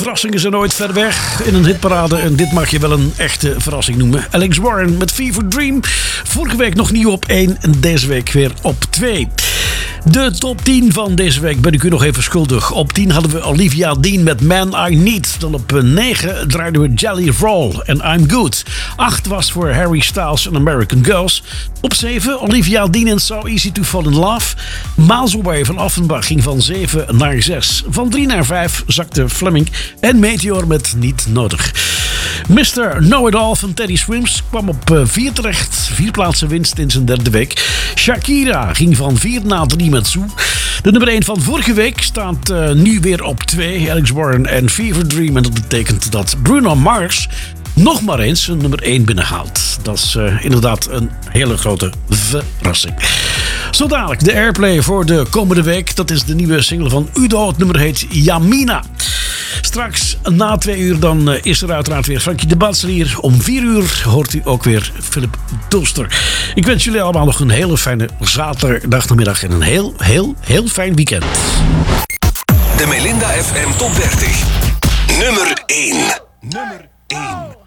verrassingen zijn nooit ver weg in een hitparade. En dit mag je wel een echte verrassing noemen. Alex Warren met Fever Dream. Vorige week nog nieuw op 1 en deze week weer op 2. De top 10 van deze week ben ik u nog even schuldig. Op 10 hadden we Olivia Dean met Man I Need. Dan op 9 draaiden we Jelly Roll en I'm Good. 8 was voor Harry Styles en American Girls. Op 7 Olivia Dean en So Easy to Fall in Love. Miles Away van Offenbach ging van 7 naar 6. Van 3 naar 5 zakte Fleming en Meteor met Niet Nodig. Mr. Know It All van Teddy Swims kwam op 4 terecht. 4 plaatsen winst in zijn derde week. Shakira ging van 4 naar 3 met Zoe. De nummer 1 van vorige week staat nu weer op 2. Alex Warren en Fever Dream. En dat betekent dat Bruno Mars nog maar eens een nummer 1 binnenhaalt. Dat is inderdaad een hele grote verrassing. Zo dadelijk de airplay voor de komende week. Dat is de nieuwe single van Udo. Het nummer heet Yamina. Straks na 2 uur dan is er uiteraard weer Frankie de Batselier. Om 4 uur hoort u ook weer Philip Doster. Ik wens jullie allemaal nog een hele fijne zaterdagmiddag en een heel fijn weekend. De Melinda FM Top 30. Nummer 1.